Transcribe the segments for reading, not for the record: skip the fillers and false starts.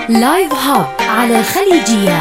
لايف هاب على الخليجية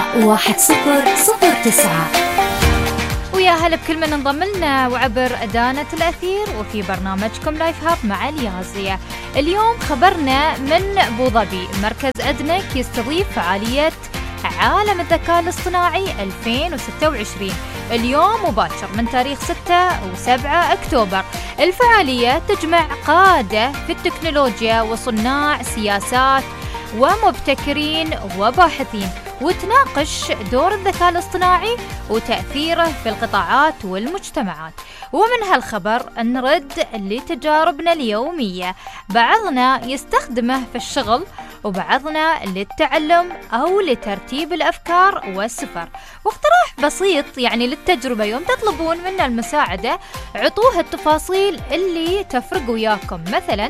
1009. ويا هلا بكل من انضم لنا وعبر دانة الأثير وفي برنامجكم لايف هاب مع اليازية. اليوم خبرنا من أبو ظبي، مركز أدنك يستضيف فعالية عالم الذكاء الاصطناعي 2026 اليوم مباشر من تاريخ 6 و7 أكتوبر. الفعالية تجمع قادة في التكنولوجيا وصناع سياسات ومبتكرين وباحثين، وتناقش دور الذكاء الاصطناعي وتأثيره في القطاعات والمجتمعات. ومن هالخبر نرد لتجاربنا اليومية، بعضنا يستخدمه في الشغل وبعضنا للتعلم أو لترتيب الأفكار والسفر. واقتراح بسيط للتجربة، يوم تطلبون منا المساعدة عطوه التفاصيل اللي تفرق وياكم. مثلا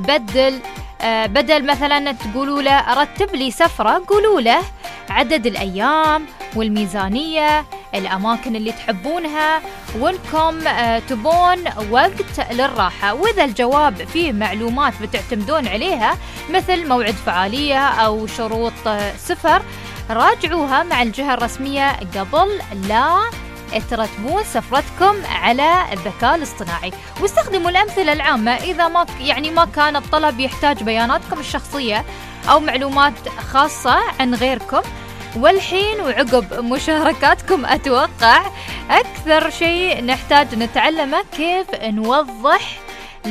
بدل مثلا تقولوا له رتب لي سفرة، قولوا له عدد الأيام والميزانية، الأماكن اللي تحبونها، وانكم تبون وقت للراحة. وإذا الجواب فيه معلومات بتعتمدون عليها مثل موعد فعالية أو شروط سفر، راجعوها مع الجهة الرسمية قبل لا ترتبون سفرتكم على الذكاء الاصطناعي. واستخدموا الأمثلة العامة إذا ما كان الطلب يحتاج بياناتكم الشخصية أو معلومات خاصة عن غيركم. والحين وعقب مشاركاتكم أتوقع أكثر شيء نحتاج نتعلمه كيف نوضح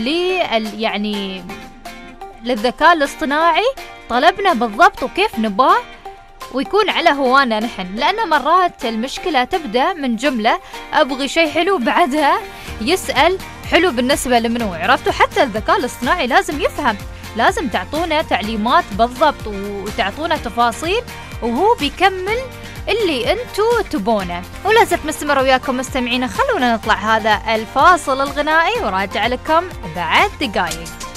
للذكاء الاصطناعي طلبنا بالضبط وكيف نباه ويكون على هوانا نحن. لأن مرات المشكلة تبدأ من جملة أبغي شيء حلو، بعدها يسأل حلو بالنسبة لمنو. عرفتوا؟ حتى الذكاء الاصطناعي لازم يفهم، لازم تعطونا تعليمات بالضبط وتعطونا تفاصيل وهو بيكمل اللي انتو تبونه. ولا زلت مستمر وياكم مستمعين، خلونا نطلع هذا الفاصل الغنائي وراجع لكم بعد دقايق.